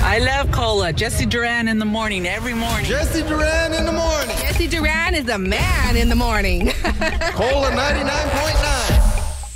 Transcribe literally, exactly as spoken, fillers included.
I love cola. Jesse Duran in the morning, every morning. Jesse Duran in the morning. Jesse Duran is the man in the morning. Cola ninety-nine point nine.